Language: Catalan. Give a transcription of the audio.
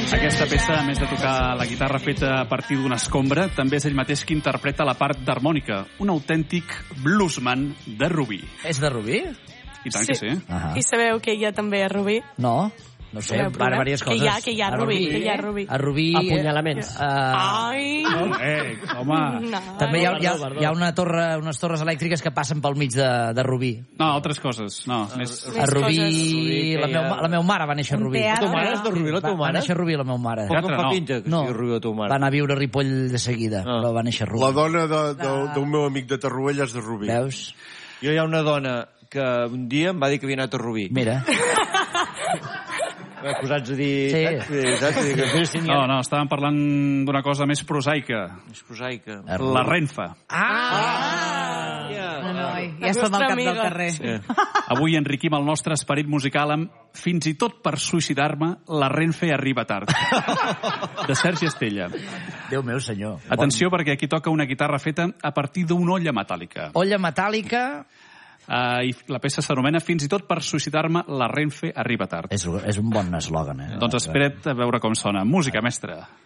Aquesta peça, a més de tocar la guitarra feta a partir d'una escombra, també és ell mateix qui interpreta la part d'harmònica, un autèntic bluesman de Rubí. És de Rubí? I tant que sí. I sabeu que hi ha també a Rubí? No sé, diverses coses. Que hi ha a Rubí. A Rubí... Apunyalaments. Ai! Home... També hi ha unes torres elèctriques que passen pel mig de Rubí. No, altres coses. No, a Rubí... La meva mare va néixer a Rubí. La teva mare és de Rubí, la teva mare? Va néixer a Rubí, la meva mare. Com fa pinta que sigui Rubí, la teva mare? Va anar a viure a Ripoll de seguida, però va néixer a Rubí. La dona d'un meu amic de Tarruella és de Rubí. Veus? Jo hi ha una dona que un dia em va dir que havia anat a Rubí. Mira. Posats a dir... Sí. No, estàvem parlant d'una cosa més prosaica. És prosaica. La Renfa. Ja som al cap del carrer. Avui enriquim el nostre esperit musical amb Fins i tot per suïcidar-me, la Renfe arriba tard. De Sergi Estella. Déu meu senyor. Atenció, perquè aquí toca una guitarra feta a partir d'una olla metàl·lica. Olla metàl·lica... I la peça s'anomena Fins i tot per suïcidar-me, la Renfe arriba tard. És un bon eslògan, Doncs espera't a veure com sona. Música, mestre.